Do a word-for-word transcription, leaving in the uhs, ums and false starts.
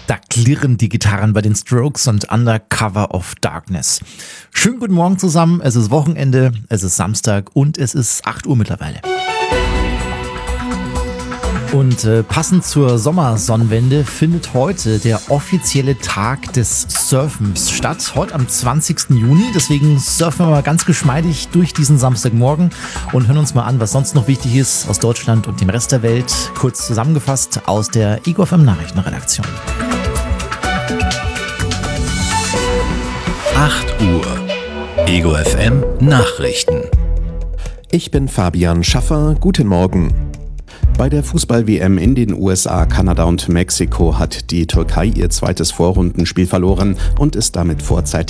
Da klirren die Gitarren bei den Strokes und Under Cover of Darkness. Schönen guten Morgen zusammen, es ist Wochenende, es ist Samstag und es ist acht Uhr mittlerweile. Und äh, passend zur Sommersonnenwende findet heute der offizielle Tag des Surfens statt. Heute am zwanzigsten Juni. Deswegen surfen wir mal ganz geschmeidig durch diesen Samstagmorgen und hören uns mal an, was sonst noch wichtig ist aus Deutschland und dem Rest der Welt. Kurz zusammengefasst aus der Ego F M Nachrichtenredaktion. acht Uhr. Ego F M Nachrichten. Ich bin Fabian Schaffer. Guten Morgen. Bei der Fußball-W M in den U S A, Kanada und Mexiko hat die Türkei ihr zweites Vorrundenspiel verloren und ist damit vorzeitig